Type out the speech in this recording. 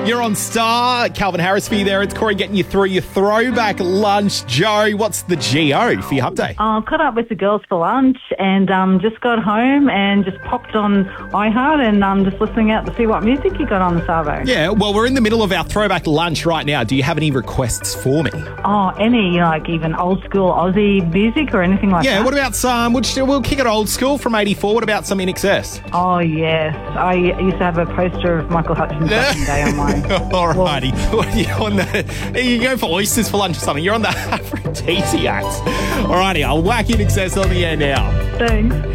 You're on Star. Calvin Harris for you there. It's Corey getting you through your throwback lunch. Joe, what's the GO for your update? Caught up with the girls for lunch and just got home and just popped on iHeart and just listening out to see what music you got on the Savo. Yeah, well, we're in the middle of our throwback lunch right now. Do you have any requests for me? Oh, any, like even old school Aussie music or anything like that? Yeah, what about some, we'll kick it old school from 84. What about some In Excess? Oh, yes. I used to have a poster of Michael Hutchins back in the day on mine. Alrighty. What are you on you go for oysters for lunch or something. You're on the Aphrodisiacs. Alrighty, I'll whack In Excess on the air now. Thanks.